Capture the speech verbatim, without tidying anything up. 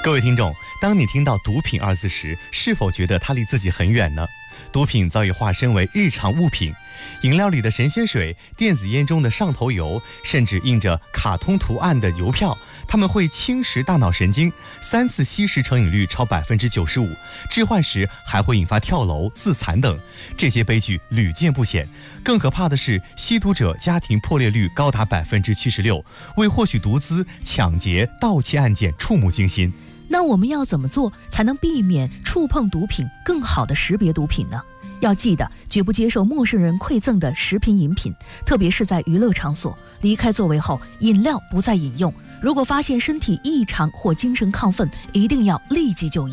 各位听众，当你听到毒品二字时，是否觉得它离自己很远呢？毒品早已化身为日常物品，饮料里的神仙水，电子烟中的上头油，甚至印着卡通图案的邮票，它们会侵蚀大脑神经，三次吸食成瘾率超百分之九十五，置换时还会引发跳楼、自残等，这些悲剧屡见不鲜。更可怕的是，吸毒者家庭破裂率高达百分之七十六，为获取毒资、抢劫、盗窃案件触目惊心。 那我们要怎么做才能避免触碰毒品，更好的识别毒品呢？要记得，绝不接受陌生人馈赠的食品饮品，特别是在娱乐场所，离开座位后，饮料不再饮用。如果发现身体异常或精神亢奋，一定要立即就医。